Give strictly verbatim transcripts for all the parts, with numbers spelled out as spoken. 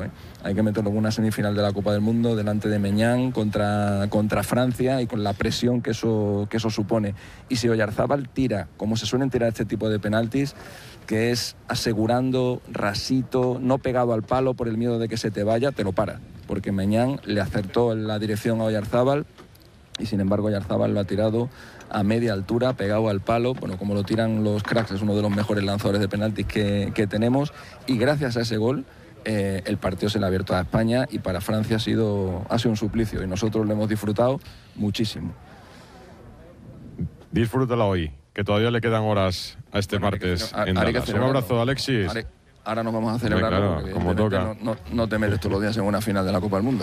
¿eh? Hay que meterlo en una semifinal de la Copa del Mundo delante de Meñán contra, contra Francia y con la presión que eso, que eso supone. Y si Oyarzábal tira, como se suelen tirar este tipo de penaltis, que es asegurando, rasito, no pegado al palo por el miedo de que se te vaya, te lo para. Porque Meñán le acertó en la dirección a Oyarzábal y sin embargo Oyarzábal lo ha tirado a media altura, pegado al palo, bueno, como lo tiran los cracks, es uno de los mejores lanzadores de penaltis que, que tenemos, y gracias a ese gol eh, el partido se le ha abierto a España y para Francia ha sido, ha sido un suplicio y nosotros lo hemos disfrutado muchísimo. Disfrútala hoy, que todavía le quedan horas a este bueno, martes que, en Dallas. Un abrazo, Alexis. Haré, ahora nos vamos a celebrar, claro, porque como toca. No, no, no te metes todos los días en una final de la Copa del Mundo.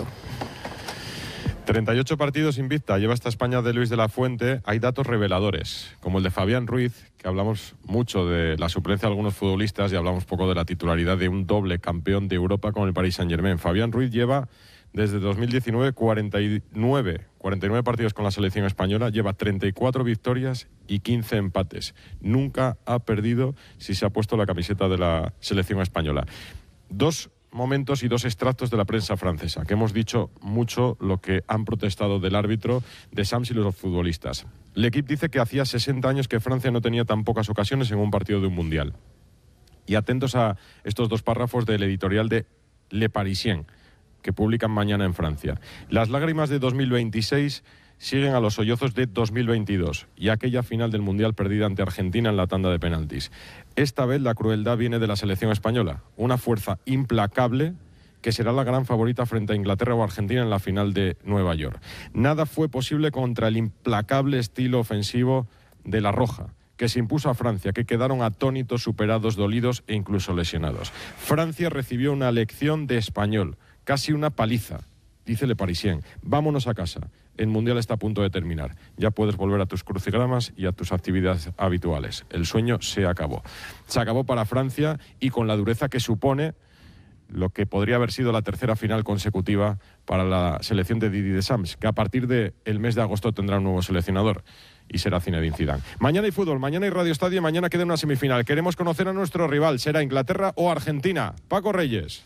treinta y ocho partidos invicta lleva esta España de Luis de la Fuente. Hay datos reveladores, como el de Fabián Ruiz, que hablamos mucho de la suplencia de algunos futbolistas y hablamos poco de la titularidad de un doble campeón de Europa con el Paris Saint-Germain. Fabián Ruiz lleva desde dos mil diecinueve cuarenta y nueve partidos con la selección española, lleva treinta y cuatro victorias y quince empates. Nunca ha perdido si se ha puesto la camiseta de la selección española. Dos momentos y dos extractos de la prensa francesa, que hemos dicho mucho lo que han protestado del árbitro, de Sams y los futbolistas. L'Equipe dice que hacía sesenta años que Francia no tenía tan pocas ocasiones en un partido de un mundial. Y atentos a estos dos párrafos del editorial de Le Parisien, que publican mañana en Francia. Las lágrimas de dos mil veintiséis siguen a los sollozos de dos mil veintidós y aquella final del Mundial perdida ante Argentina en la tanda de penaltis. Esta vez la crueldad viene de la selección española, una fuerza implacable que será la gran favorita frente a Inglaterra o Argentina en la final de Nueva York. Nada fue posible contra el implacable estilo ofensivo de La Roja, que se impuso a Francia, que quedaron atónitos, superados, dolidos e incluso lesionados. Francia recibió una lección de español, casi una paliza. Dice Le Parisien, vámonos a casa. El Mundial está a punto de terminar. Ya puedes volver a tus crucigramas y a tus actividades habituales. El sueño se acabó. Se acabó para Francia y con la dureza que supone lo que podría haber sido la tercera final consecutiva para la selección de Didier Deschamps, que a partir del mes de agosto tendrá un nuevo seleccionador y será Zinedine Zidane. Mañana hay fútbol, mañana hay Radio Estadio y mañana queda una semifinal. Queremos conocer a nuestro rival. ¿Será Inglaterra o Argentina? Paco Reyes.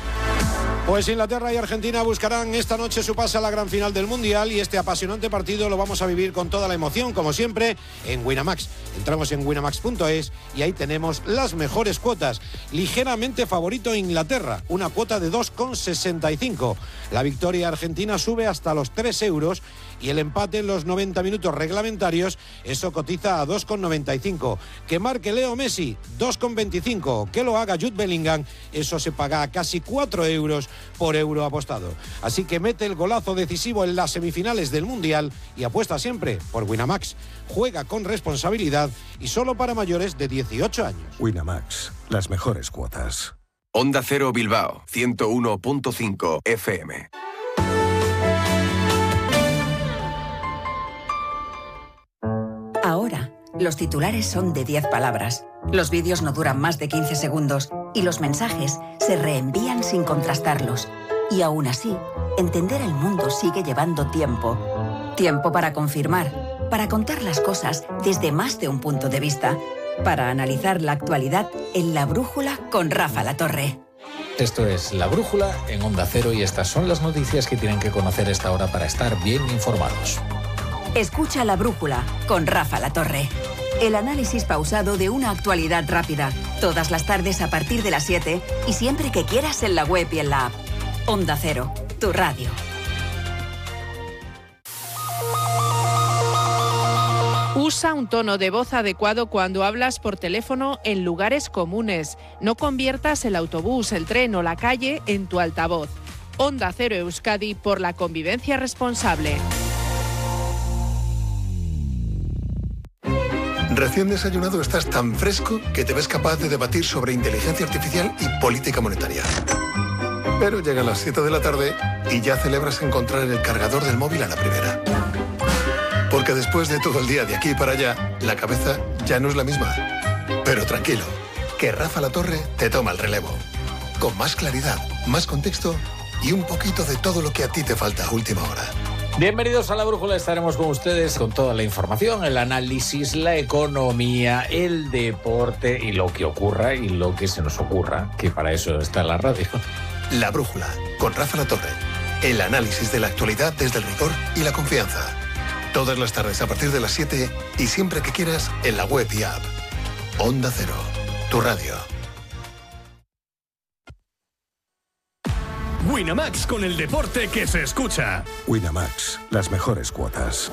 Pues Inglaterra y Argentina buscarán esta noche su pase a la gran final del Mundial y este apasionante partido lo vamos a vivir con toda la emoción, como siempre, en Winamax. Entramos en winamax punto es y ahí tenemos las mejores cuotas. Ligeramente favorito Inglaterra, una cuota de dos con sesenta y cinco. La victoria argentina sube hasta los tres euros y el empate en los noventa minutos reglamentarios, eso cotiza a dos con noventa y cinco. Que marque Leo Messi, dos con veinticinco. Que lo haga Jude Bellingham, eso se paga a casi cuatro euros por euro apostado. Así que mete el golazo decisivo en las semifinales del Mundial y apuesta siempre por Winamax. Juega con responsabilidad y solo para mayores de dieciocho años. Winamax, las mejores cuotas. Onda Cero Bilbao, ciento uno punto cinco F M. Ahora, los titulares son de diez palabras. Los vídeos no duran más de quince segundos y los mensajes se reenvían sin contrastarlos. Y aún así, entender el mundo sigue llevando tiempo. Tiempo para confirmar, para contar las cosas desde más de un punto de vista, para analizar la actualidad en La Brújula con Rafa Latorre. Esto es La Brújula en Onda Cero y estas son las noticias que tienen que conocer esta hora para estar bien informados. Escucha La Brújula con Rafa Latorre. El análisis pausado de una actualidad rápida. Todas las tardes a partir de las siete y siempre que quieras en la web y en la app. Onda Cero, tu radio. Usa un tono de voz adecuado cuando hablas por teléfono en lugares comunes. No conviertas el autobús, el tren o la calle en tu altavoz. Onda Cero Euskadi por la convivencia responsable. Recién desayunado estás tan fresco que te ves capaz de debatir sobre inteligencia artificial y política monetaria. Pero llegan las siete de la tarde y ya celebras encontrar el cargador del móvil a la primera. Porque después de todo el día de aquí para allá, la cabeza ya no es la misma. Pero tranquilo, que Rafa Latorre te toma el relevo. Con más claridad, más contexto y un poquito de todo lo que a ti te falta a última hora. Bienvenidos a La Brújula, estaremos con ustedes con toda la información, el análisis, la economía, el deporte y lo que ocurra y lo que se nos ocurra, que para eso está la radio. La Brújula, con Rafa La Torre. El análisis de la actualidad desde el rigor y la confianza. Todas las tardes a partir de las siete y siempre que quieras en la web y app. Onda Cero, tu radio. Winamax, con el deporte que se escucha. Winamax, las mejores cuotas.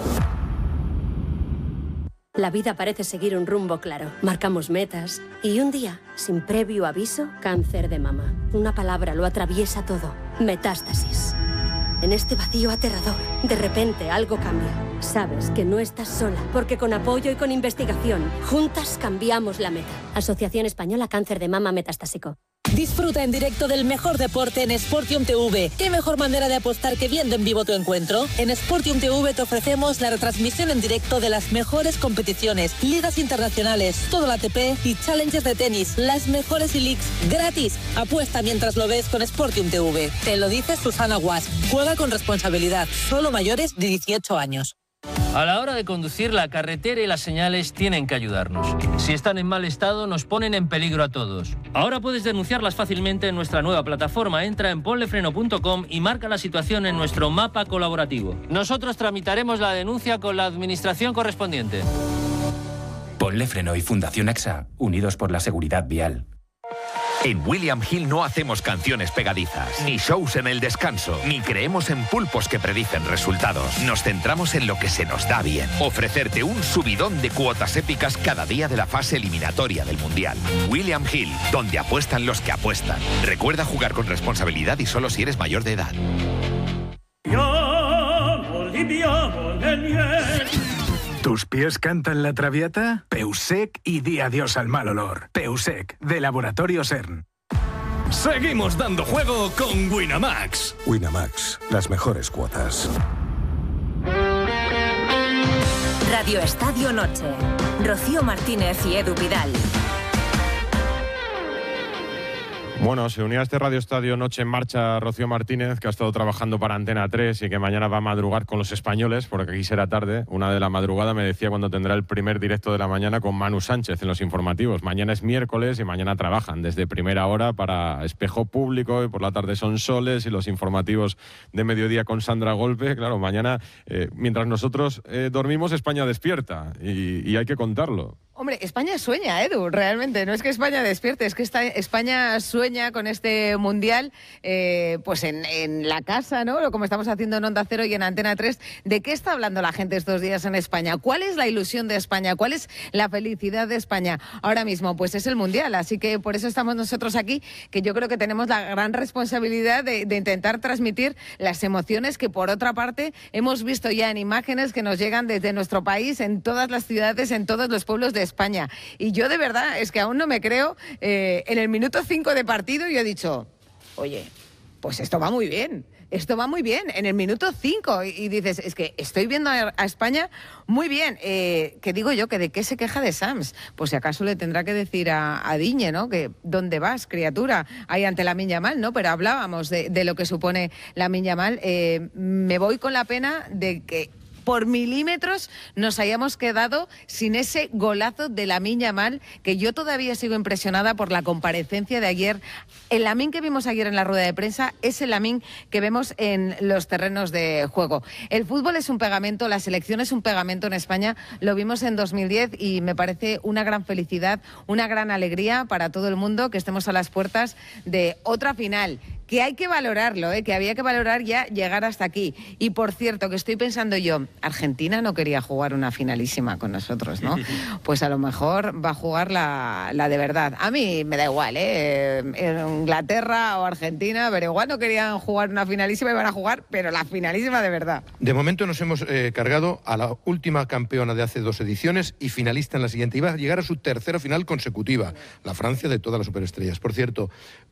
La vida parece seguir un rumbo claro. Marcamos metas y un día, sin previo aviso, cáncer de mama. Una palabra lo atraviesa todo. Metástasis. En este vacío aterrador, de repente algo cambia. Sabes que no estás sola, porque con apoyo y con investigación, juntas cambiamos la meta. Asociación Española Cáncer de Mama Metastásico. Disfruta en directo del mejor deporte en Sportium T V. ¿Qué mejor manera de apostar que viendo en vivo tu encuentro? En Sportium T V te ofrecemos la retransmisión en directo de las mejores competiciones, ligas internacionales, todo el A T P y challenges de tenis, las mejores e-leagues gratis. Apuesta mientras lo ves con Sportium T V. Te lo dice Susana Guas. Juega con responsabilidad. Solo mayores de dieciocho años. A la hora de conducir, la carretera y las señales tienen que ayudarnos. Si están en mal estado, nos ponen en peligro a todos. Ahora puedes denunciarlas fácilmente en nuestra nueva plataforma. Entra en ponlefreno punto com y marca la situación en nuestro mapa colaborativo. Nosotros tramitaremos la denuncia con la administración correspondiente. Ponle Freno y Fundación AXA, unidos por la seguridad vial. En William Hill no hacemos canciones pegadizas, ni shows en el descanso, ni creemos en pulpos que predicen resultados. Nos centramos en lo que se nos da bien. Ofrecerte un subidón de cuotas épicas cada día de la fase eliminatoria del Mundial. William Hill, donde apuestan los que apuestan. Recuerda jugar con responsabilidad y solo si eres mayor de edad. ¿Tus pies cantan la traviata? Peusec y di adiós al mal olor. Peusec, de Laboratorio CERN. Seguimos dando juego con Winamax. Winamax, las mejores cuotas. Radio Estadio Noche. Rocío Martínez y Edu Vidal. Bueno, se unía a este Radio Estadio Noche en Marcha Rocío Martínez, que ha estado trabajando para Antena tres y que mañana va a madrugar con los españoles, porque aquí será tarde. Una de la madrugada me decía cuando tendrá el primer directo de la mañana con Manu Sánchez en los informativos. Mañana es miércoles y mañana trabajan desde primera hora para Espejo Público y por la tarde son Soles y los informativos de mediodía con Sandra Golpe. Claro, mañana, eh, mientras nosotros eh, dormimos, España despierta y, y hay que contarlo. Hombre, España sueña, Edu, realmente. No es que España despierte, es que esta, España sueña con este Mundial, eh, pues en, en la casa, ¿no? Como estamos haciendo en Onda Cero y en Antena tres. ¿De qué está hablando la gente estos días en España? ¿Cuál es la ilusión de España? ¿Cuál es la felicidad de España? Ahora mismo, pues es el Mundial. Así que por eso estamos nosotros aquí, que yo creo que tenemos la gran responsabilidad de, de intentar transmitir las emociones que, por otra parte, hemos visto ya en imágenes que nos llegan desde nuestro país, en todas las ciudades, en todos los pueblos de España. Y yo de verdad es que aún no me creo, eh, en el minuto cinco de partido yo he dicho, oye, pues esto va muy bien, esto va muy bien, en el minuto cinco, y, y dices, es que estoy viendo a, a España muy bien, eh, que digo yo, que de qué se queja de Sams, pues si acaso le tendrá que decir a, a Diñe, ¿no?, que ¿dónde vas, criatura?, ahí ante Lamine Yamal, ¿no?, pero hablábamos de, de lo que supone Lamine Yamal. eh, me voy con la pena de que por milímetros nos hayamos quedado sin ese golazo de Lamine Yamal, que yo todavía sigo impresionada por la comparecencia de ayer. El Lamine que vimos ayer en la rueda de prensa es el Lamine que vemos en los terrenos de juego. El fútbol es un pegamento, la selección es un pegamento en España, lo vimos en dos mil diez y me parece una gran felicidad, una gran alegría para todo el mundo que estemos a las puertas de otra final, que hay que valorarlo, ¿eh? Que había que valorar ya llegar hasta aquí. Y por cierto, que estoy pensando yo, Argentina no quería jugar una finalísima con nosotros, ¿no? Pues a lo mejor va a jugar la, la de verdad. A mí me da igual, ¿eh? Inglaterra o Argentina, pero igual no querían jugar una finalísima y van a jugar, pero la finalísima de verdad. De momento nos hemos eh, cargado a la última campeona de hace dos ediciones y finalista en la siguiente. Iba a llegar a su tercera final consecutiva, la Francia de todas las superestrellas. Por cierto,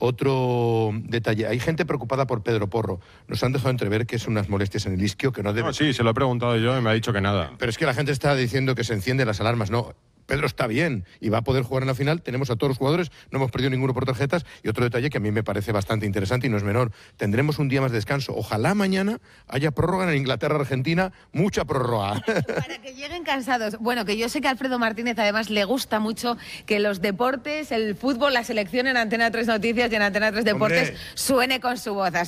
otro detalle. Hay gente preocupada por Pedro Porro. Nos han dejado entrever que es unas molestias en el isquio que no debe... No, sí, se lo he preguntado yo y me ha dicho que nada. Pero es que la gente está diciendo que se encienden las alarmas. No, Pedro está bien y va a poder jugar en la final. Tenemos a todos los jugadores, no hemos perdido ninguno por tarjetas. Y otro detalle que a mí me parece bastante interesante y no es menor, tendremos un día más de descanso. Ojalá mañana haya prórroga en Inglaterra-Argentina, mucha prórroga. Para que lleguen cansados. Bueno, que yo sé que a Alfredo Martínez además le gusta mucho que los deportes, el fútbol, la selección en Antena tres Noticias y en Antena tres Deportes, ¡hombre!, suene con su voz. Así